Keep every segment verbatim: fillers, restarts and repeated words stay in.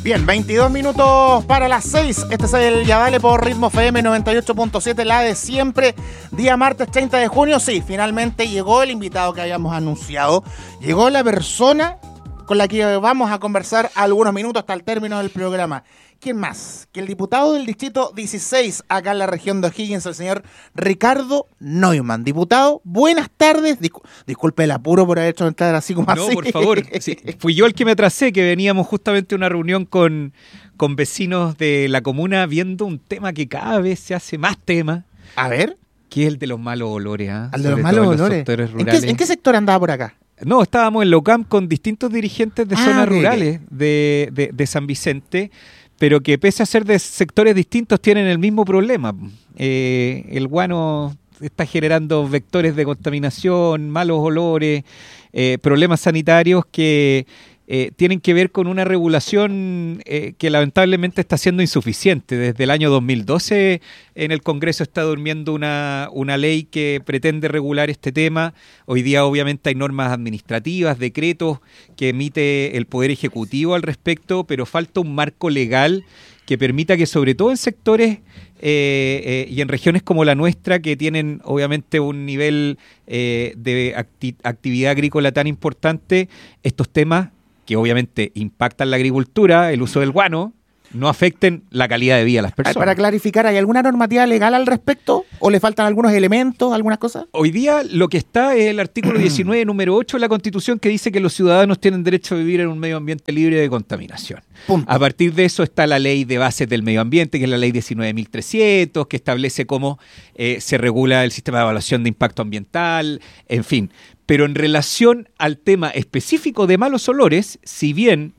Bien, veintidós minutos para las seis. Este es el Ya Dale por Ritmo F M noventa y ocho punto siete, la de siempre. Día martes treinta de junio. Sí, finalmente llegó el invitado que habíamos anunciado. Llegó la persona con la que vamos a conversar algunos minutos hasta el término del programa. ¿Quién más? Que el diputado del distrito dieciséis, acá en la región de O'Higgins, el señor Ricardo Neumann. Diputado, buenas tardes. Discu- disculpe el apuro por haber hecho entrar así como no, así. No, por favor. Sí, fui yo el que me atrasé, que veníamos justamente a una reunión con, con vecinos de la comuna viendo un tema que cada vez se hace más tema. A ver. Que es el de los malos olores. ¿eh? El de los malos olores. ¿En qué, ¿En qué sector andaba por acá? No, estábamos en Locam con distintos dirigentes de ah, zonas okay, rurales okay. De, de, de San Vicente, pero que pese a ser de sectores distintos tienen el mismo problema. Eh, el guano está generando vectores de contaminación, malos olores, eh, problemas sanitarios que eh, tienen que ver con una regulación eh, que lamentablemente está siendo insuficiente. Desde el año dos mil doce en el Congreso está durmiendo una, una ley que pretende regular este tema. Hoy día obviamente hay normas administrativas, decretos que emite el Poder Ejecutivo al respecto, pero falta un marco legal que permita que sobre todo en sectores eh, eh, y en regiones como la nuestra, que tienen obviamente un nivel eh, de acti- actividad agrícola tan importante, estos temas que obviamente impactan la agricultura, el uso del guano, no afecten la calidad de vida de las personas. Para clarificar, ¿hay alguna normativa legal al respecto? ¿O le faltan algunos elementos, algunas cosas? Hoy día lo que está es el artículo diecinueve, número ocho de la Constitución, que dice que los ciudadanos tienen derecho a vivir en un medio ambiente libre de contaminación. Punto. A partir de eso está la ley de bases del medio ambiente, que es la ley diecinueve mil trescientos, que establece cómo eh, se regula el sistema de evaluación de impacto ambiental, en fin. Pero en relación al tema específico de malos olores, si bien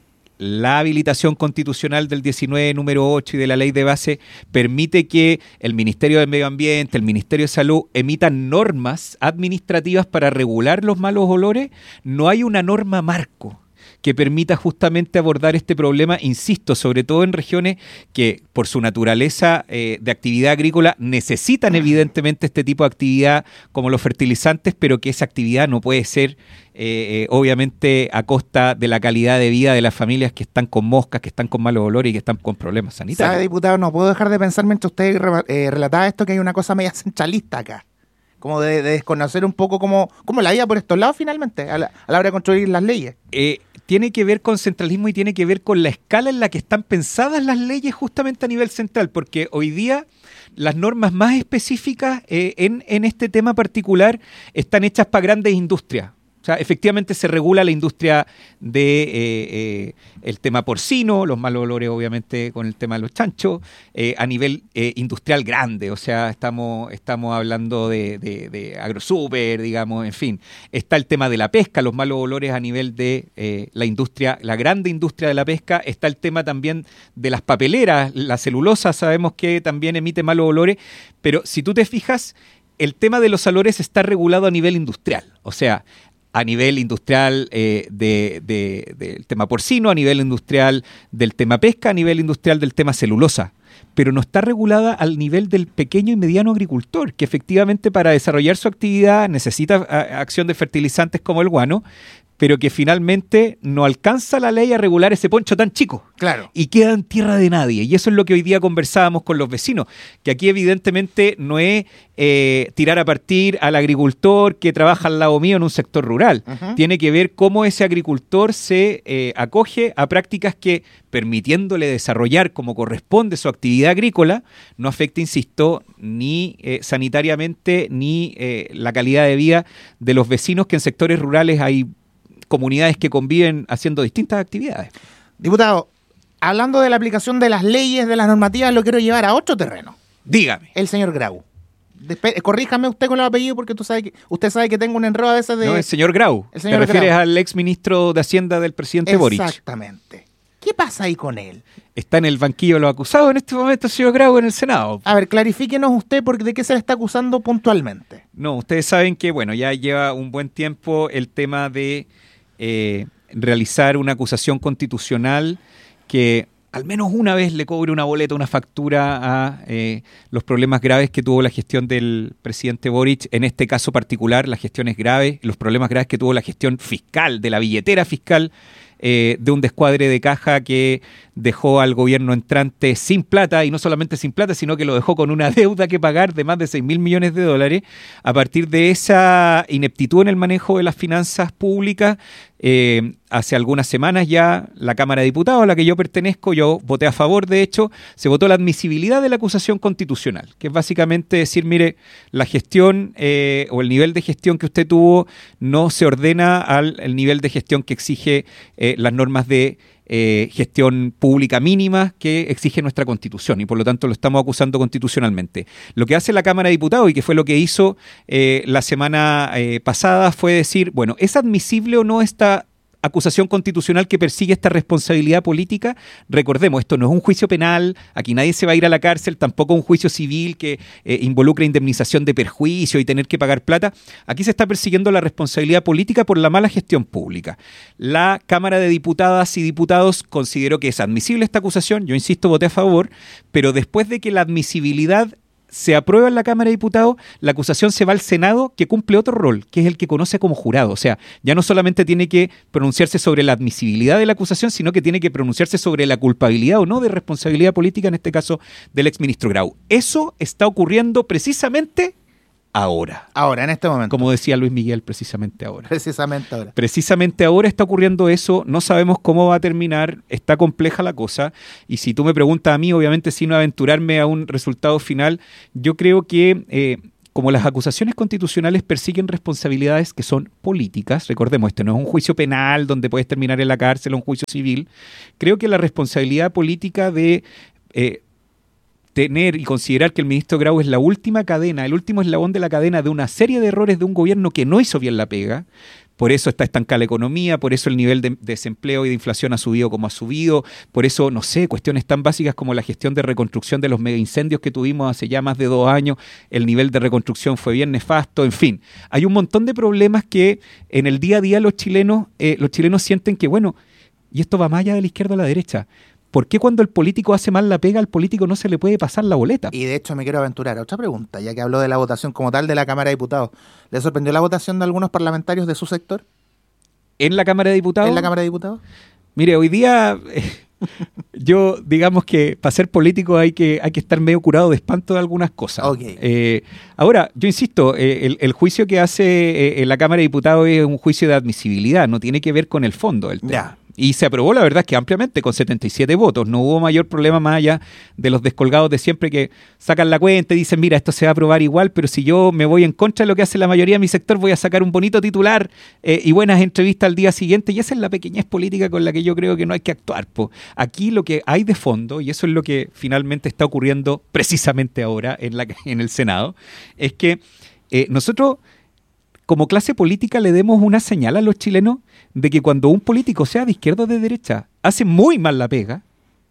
la habilitación constitucional del diecinueve, número ocho y de la ley de base permite que el Ministerio del Medio Ambiente, el Ministerio de Salud emitan normas administrativas para regular los malos olores, no hay una norma marco que permita justamente abordar este problema, insisto, sobre todo en regiones que por su naturaleza eh, de actividad agrícola necesitan evidentemente este tipo de actividad como los fertilizantes, pero que esa actividad no puede ser eh, eh, obviamente a costa de la calidad de vida de las familias que están con moscas, que están con malos olores y que están con problemas sanitarios. ¿Sabe, diputado? No puedo dejar de pensar mientras usted re- eh, relataba esto que hay una cosa media centralista acá. Como de, de desconocer un poco cómo, cómo la vida por estos lados finalmente, a la, a la hora de construir las leyes. Eh, tiene que ver con centralismo y tiene que ver con la escala en la que están pensadas las leyes justamente a nivel central, porque hoy día las normas más específicas eh, en, en este tema particular están hechas para grandes industrias. O sea, efectivamente se regula la industria de eh, eh, el tema porcino, los malos olores obviamente con el tema de los chanchos, eh, a nivel eh, industrial grande, o sea, estamos, estamos hablando de, de, de agrosuper, digamos, en fin. Está el tema de la pesca, los malos olores a nivel de eh, la industria, la grande industria de la pesca. Está el tema también de las papeleras, la celulosa sabemos que también emite malos olores, pero si tú te fijas, el tema de los olores está regulado a nivel industrial, o sea, a nivel industrial eh, de, de, del tema porcino, a nivel industrial del tema pesca, a nivel industrial del tema celulosa, pero no está regulada al nivel del pequeño y mediano agricultor, que efectivamente para desarrollar su actividad necesita a, acción de fertilizantes como el guano, pero que finalmente no alcanza la ley a regular ese poncho tan chico. Claro. Y queda en tierra de nadie. Y eso es lo que hoy día conversábamos con los vecinos, que aquí evidentemente no es eh, tirar a partir al agricultor que trabaja al lado mío en un sector rural. Uh-huh. Tiene que ver cómo ese agricultor se eh, acoge a prácticas que, permitiéndole desarrollar como corresponde su actividad agrícola, no afecta, insisto, ni eh, sanitariamente ni eh, la calidad de vida de los vecinos, que en sectores rurales hay comunidades que conviven haciendo distintas actividades. Diputado, hablando de la aplicación de las leyes, de las normativas, lo quiero llevar a otro terreno. Dígame. El señor Grau. Despe- corríjame usted con el apellido, porque tú sabe que, usted sabe que tengo un enredo a veces de... No, el señor Grau. El señor ¿Te refieres Grau. al ex ministro de Hacienda del presidente Boric? Exactamente. ¿Qué pasa ahí con él? Está en el banquillo de los acusados en este momento el señor Grau en el Senado. A ver, clarifíquenos usted porque de qué se le está acusando puntualmente. No, ustedes saben que, bueno, ya lleva un buen tiempo el tema de eh, realizar una acusación constitucional que al menos una vez le cobre una boleta, una factura a eh, los problemas graves que tuvo la gestión del presidente Boric. En este caso particular, la gestión es grave, los problemas graves que tuvo la gestión fiscal, de la billetera fiscal eh, de un descuadre de caja que dejó al gobierno entrante sin plata, y no solamente sin plata, sino que lo dejó con una deuda que pagar de más de seis mil millones de dólares. A partir de esa ineptitud en el manejo de las finanzas públicas, eh, hace algunas semanas ya la Cámara de Diputados, a la que yo pertenezco, yo voté a favor, de hecho, se votó la admisibilidad de la acusación constitucional, que es básicamente decir, mire, la gestión eh, o el nivel de gestión que usted tuvo no se ordena al el nivel de gestión que exige eh, las normas de Eh, gestión pública mínima que exige nuestra Constitución, y por lo tanto lo estamos acusando constitucionalmente. Lo que hace la Cámara de Diputados, y que fue lo que hizo eh, la semana eh, pasada, fue decir, bueno, ¿es admisible o no esta acusación constitucional que persigue esta responsabilidad política? Recordemos, esto no es un juicio penal, aquí nadie se va a ir a la cárcel, tampoco un juicio civil que eh, involucra indemnización de perjuicio y tener que pagar plata. Aquí se está persiguiendo la responsabilidad política por la mala gestión pública. La Cámara de Diputadas y Diputados consideró que es admisible esta acusación, yo insisto, voté a favor, pero después de que la admisibilidad se aprueba en la Cámara de Diputados, la acusación se va al Senado, que cumple otro rol, que es el que conoce como jurado. O sea, ya no solamente tiene que pronunciarse sobre la admisibilidad de la acusación, sino que tiene que pronunciarse sobre la culpabilidad o no de responsabilidad política, en este caso del exministro Grau. Eso está ocurriendo precisamente ahora. Ahora, en este momento. Como decía Luis Miguel, precisamente ahora. Precisamente ahora. Precisamente ahora está ocurriendo eso, no sabemos cómo va a terminar, está compleja la cosa, y si tú me preguntas a mí, obviamente sin aventurarme a un resultado final, yo creo que eh, como las acusaciones constitucionales persiguen responsabilidades que son políticas, recordemos, esto no es un juicio penal donde puedes terminar en la cárcel o un juicio civil, creo que la responsabilidad política de Eh, tener y considerar que el ministro Grau es la última cadena, el último eslabón de la cadena de una serie de errores de un gobierno que no hizo bien la pega. Por eso está estancada la economía, por eso el nivel de desempleo y de inflación ha subido como ha subido, por eso, no sé, cuestiones tan básicas como la gestión de reconstrucción de los megaincendios que tuvimos hace ya más de dos años, el nivel de reconstrucción fue bien nefasto, en fin. Hay un montón de problemas que en el día a día los chilenos, eh, los chilenos sienten que, bueno, y esto va más allá de la izquierda a la derecha, ¿por qué cuando el político hace mal la pega, al político no se le puede pasar la boleta? Y de hecho me quiero aventurar a otra pregunta, ya que habló de la votación como tal de la Cámara de Diputados. ¿Le sorprendió la votación de algunos parlamentarios de su sector? ¿En la Cámara de Diputados? ¿En la Cámara de Diputados? Mire, hoy día eh, yo, digamos que para ser político hay que, hay que estar medio curado de espanto de algunas cosas. Okay. Eh, ahora, yo insisto, eh, el, el juicio que hace eh, en la Cámara de Diputados es un juicio de admisibilidad, no tiene que ver con el fondo del tema. Ya. Y se aprobó, la verdad, es que ampliamente, con setenta y siete votos. No hubo mayor problema más allá de los descolgados de siempre que sacan la cuenta y dicen, mira, esto se va a aprobar igual, pero si yo me voy en contra de lo que hace la mayoría de mi sector, voy a sacar un bonito titular eh, y buenas entrevistas al día siguiente. Y esa es la pequeñez política con la que yo creo que no hay que actuar. Po. Aquí lo que hay de fondo, y eso es lo que finalmente está ocurriendo precisamente ahora en, la, en el Senado, es que eh, nosotros, como clase política, le demos una señal a los chilenos de que cuando un político, sea de izquierda o de derecha, hace muy mal la pega,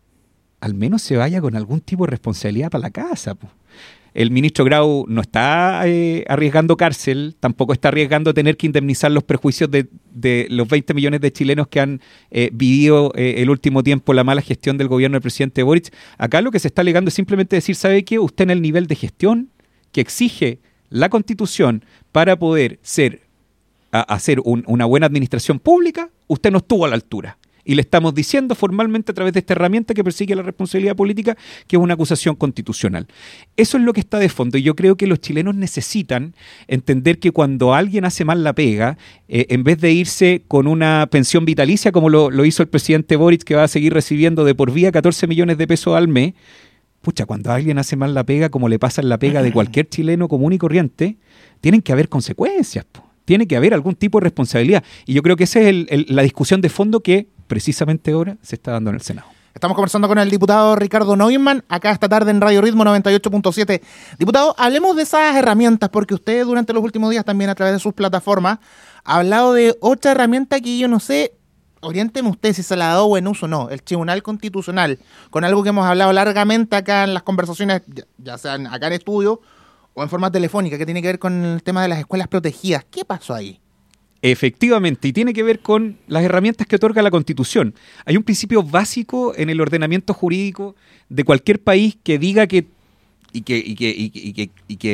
al menos se vaya con algún tipo de responsabilidad para la casa. Po. El ministro Grau no está eh, arriesgando cárcel, tampoco está arriesgando tener que indemnizar los perjuicios de, de los veinte millones de chilenos que han eh, vivido eh, el último tiempo la mala gestión del gobierno del presidente Boric. Acá lo que se está alegando es simplemente decir, ¿sabe qué? Usted en el nivel de gestión que exige la Constitución para poder ser a hacer un, una buena administración pública, usted no estuvo a la altura. Y le estamos diciendo formalmente a través de esta herramienta que persigue la responsabilidad política, que es una acusación constitucional. Eso es lo que está de fondo, y yo creo que los chilenos necesitan entender que cuando alguien hace mal la pega, eh, en vez de irse con una pensión vitalicia, como lo, lo hizo el presidente Boric, que va a seguir recibiendo de por vía catorce millones de pesos al mes, pucha, cuando alguien hace mal la pega, como le pasa en la pega de cualquier chileno común y corriente, tienen que haber consecuencias, po. Tiene que haber algún tipo de responsabilidad. Y yo creo que esa es el, el, la discusión de fondo que precisamente ahora se está dando en el Senado. Estamos conversando con el diputado Ricardo Neumann, acá esta tarde en Radio Ritmo noventa y ocho punto siete. Diputado, hablemos de esas herramientas, porque usted durante los últimos días también a través de sus plataformas ha hablado de otra herramienta que yo no sé, oriénteme usted si se la ha dado buen uso o no, el Tribunal Constitucional, con algo que hemos hablado largamente acá en las conversaciones, ya, ya sean acá en estudio o en forma telefónica, que tiene que ver con el tema de las escuelas protegidas. ¿Qué pasó ahí? Efectivamente, y tiene que ver con las herramientas que otorga la Constitución. Hay un principio básico en el ordenamiento jurídico de cualquier país que diga que y que, y que, y que, y que, y que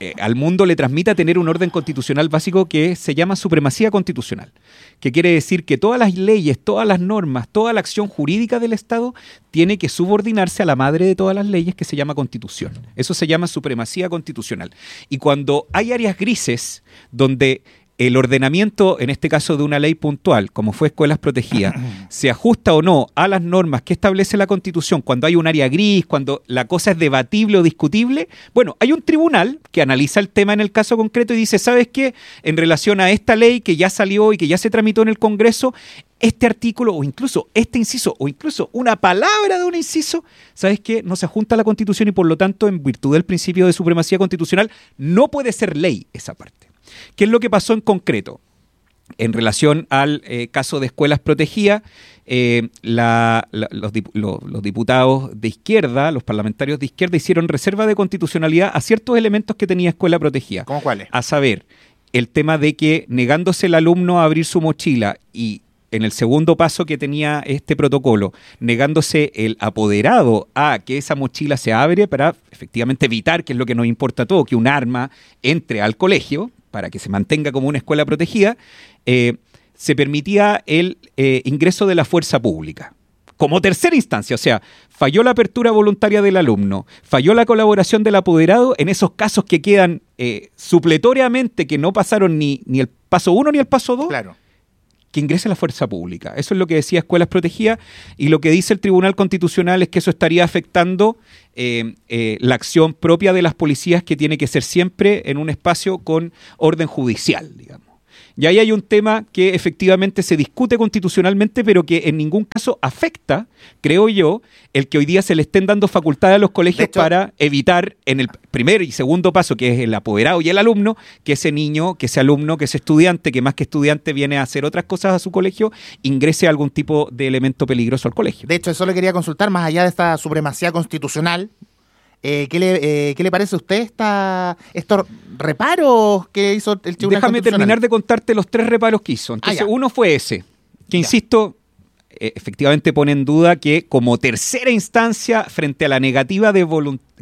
eh, al mundo le transmita tener un orden constitucional básico que se llama supremacía constitucional, que quiere decir que todas las leyes, todas las normas, toda la acción jurídica del Estado tiene que subordinarse a la madre de todas las leyes, que se llama Constitución. Eso se llama supremacía constitucional. Y cuando hay áreas grises donde el ordenamiento, en este caso de una ley puntual, como fue escuelas protegidas, se ajusta o no a las normas que establece la Constitución, cuando hay un área gris, cuando la cosa es debatible o discutible, bueno, hay un tribunal que analiza el tema en el caso concreto y dice, ¿sabes qué? En relación a esta ley que ya salió y que ya se tramitó en el Congreso, este artículo o incluso este inciso o incluso una palabra de un inciso, ¿sabes qué? No se ajunta a la Constitución y por lo tanto, en virtud del principio de supremacía constitucional, no puede ser ley esa parte. ¿Qué es lo que pasó en concreto? En relación al eh, caso de escuelas protegidas, eh, la, la, los, dip, lo, los diputados de izquierda, los parlamentarios de izquierda, hicieron reserva de constitucionalidad a ciertos elementos que tenía escuela protegida. ¿Cómo cuáles? A saber, el tema de que negándose el alumno a abrir su mochila y en el segundo paso que tenía este protocolo, negándose el apoderado a que esa mochila se abre para efectivamente evitar, que es lo que nos importa a todos, que un arma entre al colegio, para que se mantenga como una escuela protegida, eh, se permitía el eh, ingreso de la fuerza pública. Como tercera instancia, o sea, falló la apertura voluntaria del alumno, falló la colaboración del apoderado en esos casos que quedan eh, supletoriamente, que no pasaron ni, ni el paso uno ni el paso dos. Claro. Que ingrese la fuerza pública. Eso es lo que decía Escuelas Protegidas y lo que dice el Tribunal Constitucional es que eso estaría afectando eh, eh, la acción propia de las policías, que tiene que ser siempre en un espacio con orden judicial, digamos. Y ahí hay un tema que efectivamente se discute constitucionalmente, pero que en ningún caso afecta, creo yo, el que hoy día se le estén dando facultades a los colegios hecho, para evitar en el primer y segundo paso, que es el apoderado y el alumno, que ese niño, que ese alumno, que ese estudiante, que más que estudiante viene a hacer otras cosas a su colegio, ingrese algún tipo de elemento peligroso al colegio. De hecho, eso le quería consultar, más allá de esta supremacía constitucional, Eh, ¿qué, le, eh, ¿Qué le parece a usted esta, estos reparos que hizo el Tribunal Déjame Constitucional? terminar de contarte los tres reparos que hizo. Entonces, ah, uno fue ese, que ya. insisto, eh, efectivamente pone en duda que como tercera instancia, frente a la negativa de,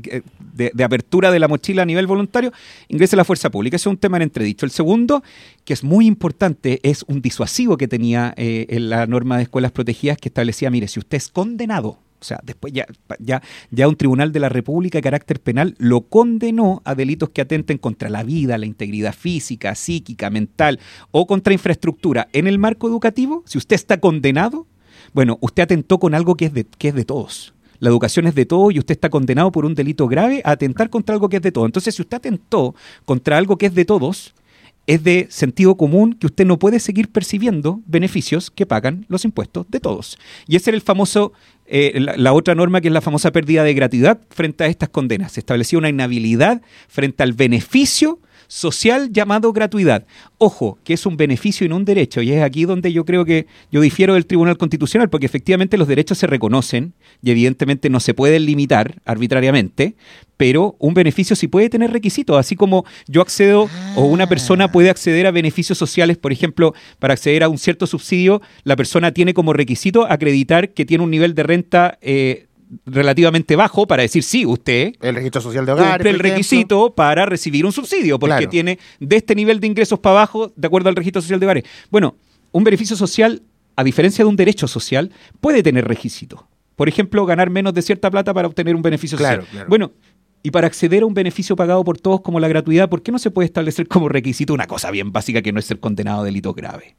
de, de apertura de la mochila a nivel voluntario, ingrese la fuerza pública. Ese es un tema en entredicho. El segundo, que es muy importante, es un disuasivo que tenía eh, en la norma de escuelas protegidas, que establecía, mire, si usted es condenado, o sea, después ya, ya, ya un tribunal de la República de carácter penal lo condenó a delitos que atenten contra la vida, la integridad física, psíquica, mental o contra infraestructura en el marco educativo. Si usted está condenado, bueno, usted atentó con algo que es de, que es de todos. La educación es de todos y usted está condenado por un delito grave a atentar contra algo que es de todos. Entonces, si usted atentó contra algo que es de todos, es de sentido común que usted no puede seguir percibiendo beneficios que pagan los impuestos de todos. Y ese era el famoso, eh, la, la otra norma, que es la famosa pérdida de gratuidad frente a estas condenas. Se establecía una inhabilidad frente al beneficio social llamado gratuidad. Ojo, que es un beneficio y no un derecho, y es aquí donde yo creo que yo difiero del Tribunal Constitucional, porque efectivamente los derechos se reconocen y evidentemente no se pueden limitar arbitrariamente, pero un beneficio sí puede tener requisitos, así como yo accedo ah. o una persona puede acceder a beneficios sociales. Por ejemplo, para acceder a un cierto subsidio, la persona tiene como requisito acreditar que tiene un nivel de renta eh, relativamente bajo para decir, sí, usted el registro social de hogar cumple el requisito para recibir un subsidio, porque claro, tiene de este nivel de ingresos para abajo, de acuerdo al registro social de hogares. Bueno, un beneficio social, a diferencia de un derecho social, puede tener requisitos. Por ejemplo, ganar menos de cierta plata para obtener un beneficio claro, social. Claro. Bueno, y para acceder a un beneficio pagado por todos como la gratuidad, ¿por qué no se puede establecer como requisito una cosa bien básica, que no es ser condenado a delitos graves?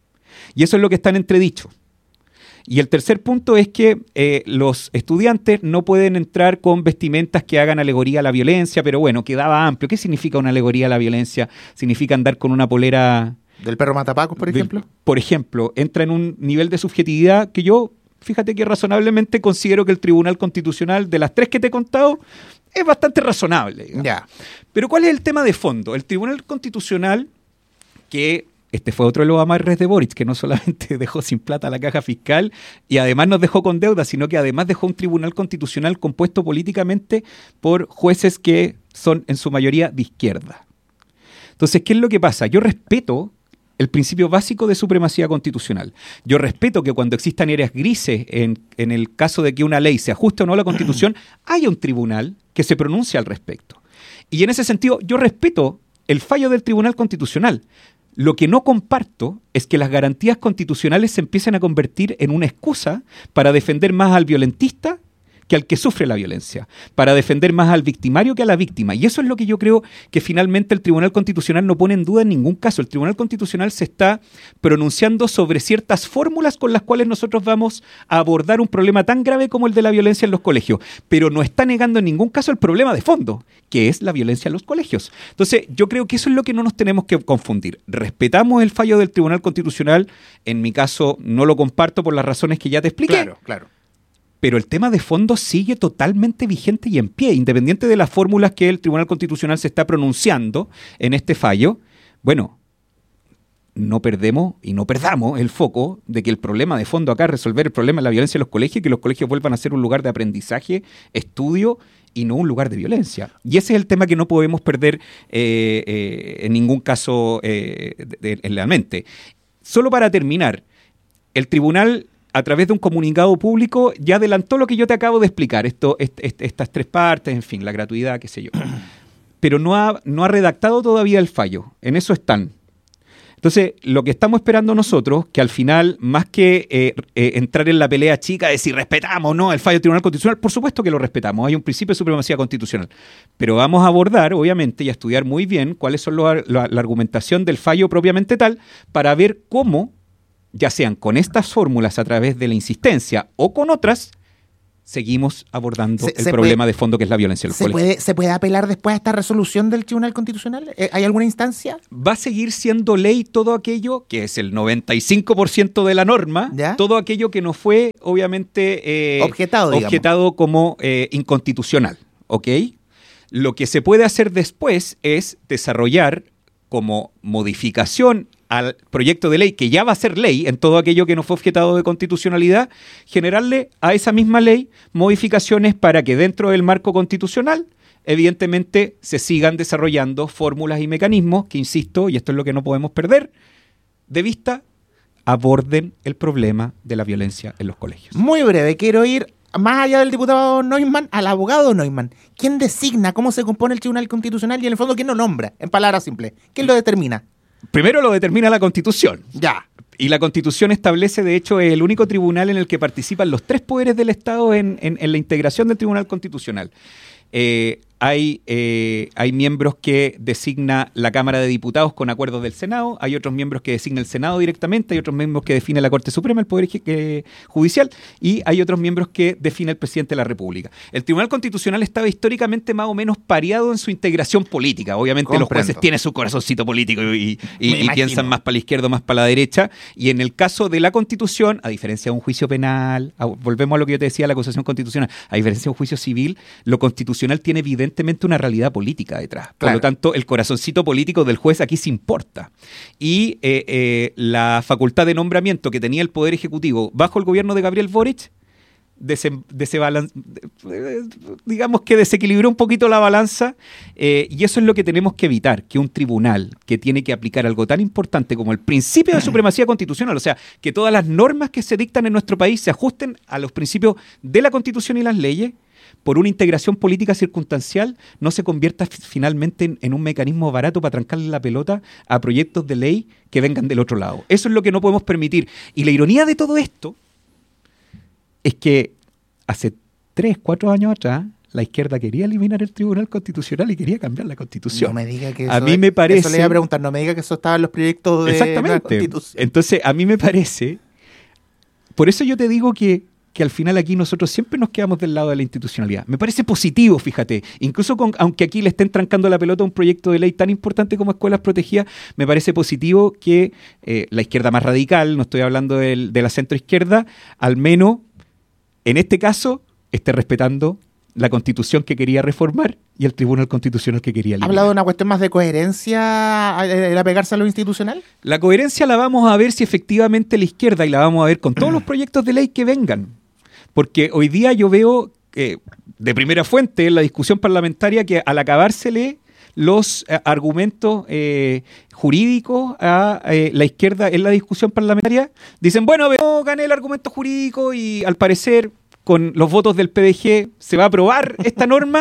Y eso es lo que está en entredicho. Y el tercer punto es que eh, los estudiantes no pueden entrar con vestimentas que hagan alegoría a la violencia, pero bueno, quedaba amplio. ¿Qué significa una alegoría a la violencia? Significa andar con una polera... ¿Del perro matapacos, por ejemplo? Del, por ejemplo, entra en un nivel de subjetividad que yo, fíjate que razonablemente considero que el Tribunal Constitucional, de las tres que te he contado, es bastante razonable. Ya. Pero ¿cuál es el tema de fondo? El Tribunal Constitucional, que... Este fue otro de los amarres de Boric, que no solamente dejó sin plata a la caja fiscal y además nos dejó con deuda, sino que además dejó un tribunal constitucional compuesto políticamente por jueces que son en su mayoría de izquierda. Entonces, ¿qué es lo que pasa? Yo respeto el principio básico de supremacía constitucional. Yo respeto que cuando existan áreas grises en, en el caso de que una ley se ajuste o no a la Constitución, haya un tribunal que se pronuncie al respecto. Y en ese sentido, yo respeto el fallo del Tribunal Constitucional. Lo que no comparto es que las garantías constitucionales se empiecen a convertir en una excusa para defender más al violentista que al que sufre la violencia, para defender más al victimario que a la víctima. Y eso es lo que yo creo que finalmente el Tribunal Constitucional no pone en duda en ningún caso. El Tribunal Constitucional se está pronunciando sobre ciertas fórmulas con las cuales nosotros vamos a abordar un problema tan grave como el de la violencia en los colegios, pero no está negando en ningún caso el problema de fondo, que es la violencia en los colegios. Entonces, yo creo que eso es lo que no nos tenemos que confundir. Respetamos el fallo del Tribunal Constitucional, en mi caso no lo comparto por las razones que ya te expliqué. Claro, claro. Pero el tema de fondo sigue totalmente vigente y en pie, independiente de las fórmulas que el Tribunal Constitucional se está pronunciando en este fallo. Bueno, no perdemos y no perdamos el foco de que el problema de fondo acá es resolver el problema de la violencia en los colegios y que los colegios vuelvan a ser un lugar de aprendizaje, estudio y no un lugar de violencia. Y ese es el tema que no podemos perder eh, eh, en ningún caso eh, de, de, en la mente. Solo para terminar, el tribunal, a través de un comunicado público, ya adelantó lo que yo te acabo de explicar, esto, est, est, estas tres partes, en fin, la gratuidad, qué sé yo. Pero no ha, no ha redactado todavía el fallo, en eso están. Entonces, lo que estamos esperando nosotros, que al final, más que eh, eh, entrar en la pelea chica de si respetamos o no el fallo del Tribunal Constitucional, por supuesto que lo respetamos, hay un principio de supremacía constitucional. Pero vamos a abordar, obviamente, y a estudiar muy bien cuáles son los, la, la argumentación del fallo propiamente tal, para ver cómo, ya sean con estas fórmulas a través de la insistencia o con otras, seguimos abordando se, el se problema puede, de fondo que es la violencia en los ¿se colegios. puede, ¿Se puede apelar después a esta resolución del Tribunal Constitucional? ¿Hay alguna instancia? Va a seguir siendo ley todo aquello que es el noventa y cinco por ciento de la norma, ¿ya? Todo aquello que no fue, obviamente, eh, objetado, objetado como eh, inconstitucional, ¿ok? Lo que se puede hacer después es desarrollar como modificación al proyecto de ley, que ya va a ser ley en todo aquello que no fue objetado de constitucionalidad, generarle a esa misma ley modificaciones para que dentro del marco constitucional, evidentemente, se sigan desarrollando fórmulas y mecanismos que, insisto, y esto es lo que no podemos perder de vista, aborden el problema de la violencia en los colegios. Muy breve, quiero ir más allá del diputado Neumann, al abogado Neumann. ¿Quién designa cómo se compone el Tribunal Constitucional y en el fondo quién lo nombra? En palabras simples, ¿quién lo determina? Primero lo determina la Constitución. Ya. Y la Constitución establece, de hecho, el único tribunal en el que participan los tres poderes del Estado en, en, en la integración del Tribunal Constitucional. Eh, hay, eh, hay miembros que designa la Cámara de Diputados con acuerdos del Senado, hay otros miembros que designa el Senado directamente, hay otros miembros que define la Corte Suprema, el Poder eh, Judicial, y hay otros miembros que define el Presidente de la República. El Tribunal Constitucional estaba históricamente más o menos pareado en su integración política. Obviamente Comprendo. Los jueces tienen su corazoncito político y, y, y piensan más para la izquierda o más para la derecha, y en el caso de la Constitución, a diferencia de un juicio penal, a, volvemos a lo que yo te decía, la acusación constitucional, a diferencia de un juicio civil, lo constitucional tiene evidentemente una realidad política detrás. Por claro. lo tanto, el corazoncito político del juez aquí se importa. Y eh, eh, la facultad de nombramiento que tenía el Poder Ejecutivo bajo el gobierno de Gabriel Boric, dese, desebalan, digamos que desequilibró un poquito la balanza, eh, y eso es lo que tenemos que evitar, que un tribunal que tiene que aplicar algo tan importante como el principio de supremacía constitucional, o sea, que todas las normas que se dictan en nuestro país se ajusten a los principios de la Constitución y las leyes, por una integración política circunstancial, no se convierta f- finalmente en, en un mecanismo barato para trancarle la pelota a proyectos de ley que vengan del otro lado. Eso es lo que no podemos permitir. Y la ironía de todo esto es que hace tres, cuatro años atrás, la izquierda quería eliminar el Tribunal Constitucional y quería cambiar la Constitución. No me diga que eso a mí me parece, eso le iba a preguntar, no me diga que eso estaba en los proyectos de exactamente. la Constitución. Entonces, a mí me parece, por eso yo te digo que que al final aquí nosotros siempre nos quedamos del lado de la institucionalidad. Me parece positivo, fíjate, incluso con, aunque aquí le estén trancando la pelota a un proyecto de ley tan importante como Escuelas Protegidas, me parece positivo que eh, la izquierda más radical, no estoy hablando del, de la centroizquierda, al menos en este caso esté respetando la Constitución que quería reformar y el Tribunal Constitucional que quería eliminar. ¿Ha hablado de una cuestión más de coherencia el apegarse a lo institucional? La coherencia la vamos a ver si efectivamente la izquierda, y la vamos a ver con todos los proyectos de ley que vengan. Porque hoy día yo veo eh, de primera fuente en la discusión parlamentaria que al acabársele los eh, argumentos eh, jurídicos a eh, la izquierda en la discusión parlamentaria, dicen, bueno, yo gané el argumento jurídico y al parecer con los votos del P D G se va a aprobar esta norma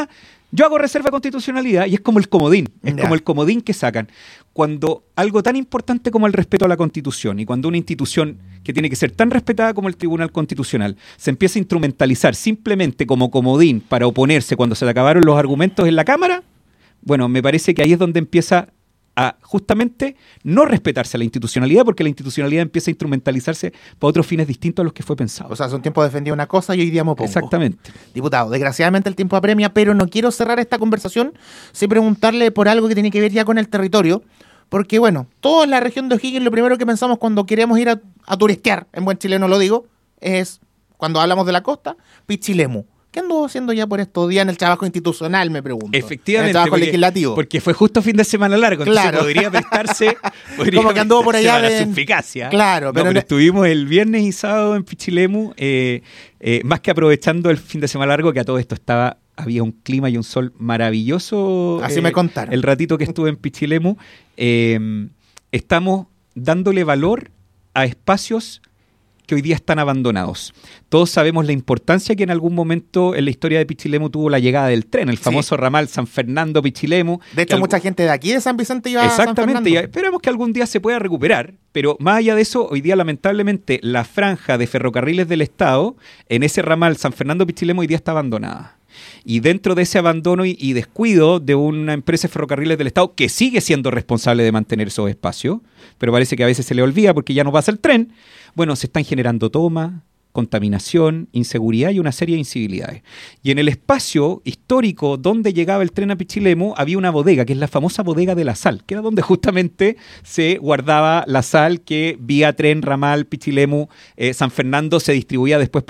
Yo hago reserva de constitucionalidad y es como el comodín, es Ya. como el comodín que sacan. Cuando algo tan importante como el respeto a la Constitución y cuando una institución que tiene que ser tan respetada como el Tribunal Constitucional se empieza a instrumentalizar simplemente como comodín para oponerse cuando se le acabaron los argumentos en la Cámara, bueno, me parece que ahí es donde empieza a justamente no respetarse a la institucionalidad, porque la institucionalidad empieza a instrumentalizarse para otros fines distintos a los que fue pensado. O sea, hace un tiempo defendía una cosa y hoy día me opongo. Exactamente. Diputado, desgraciadamente el tiempo apremia, pero no quiero cerrar esta conversación sin preguntarle por algo que tiene que ver ya con el territorio, porque bueno, todos en la región de O'Higgins lo primero que pensamos cuando queremos ir a, a turistear, en buen chileno lo digo, es, cuando hablamos de la costa, Pichilemu. ¿Qué anduvo haciendo ya por estos días en el trabajo institucional, me pregunto? Efectivamente. En el trabajo porque, legislativo. Porque fue justo fin de semana largo, entonces Claro. podría prestarse... podría Como que anduvo por allá prestarse a la de- suspicacia. Claro, No, pero pero, no- estuvimos el viernes y sábado en Pichilemu, eh, eh, más que aprovechando el fin de semana largo, que a todo esto estaba... Había un clima y un sol maravilloso. Así me contaron. El ratito que estuve en Pichilemu. Eh, estamos dándole valor a espacios que hoy día están abandonados. Todos sabemos la importancia que en algún momento en la historia de Pichilemu tuvo la llegada del tren, el famoso Sí. ramal San Fernando-Pichilemu. De hecho, que mucha algu- gente de aquí de San Vicente iba a San Exactamente, y Fernando. esperamos que algún día se pueda recuperar, pero más allá de eso, hoy día lamentablemente la franja de ferrocarriles del Estado en ese ramal San Fernando-Pichilemu hoy día está abandonada. Y dentro de ese abandono y, y descuido de una empresa de ferrocarriles del Estado que sigue siendo responsable de mantener esos espacios, pero parece que a veces se le olvida porque ya no pasa el tren, bueno, se están generando tomas, contaminación, inseguridad y una serie de incivilidades. Y en el espacio histórico donde llegaba el tren a Pichilemu había una bodega, que es la famosa bodega de la sal, que era donde justamente se guardaba la sal que vía tren, ramal, Pichilemu, eh, San Fernando se distribuía después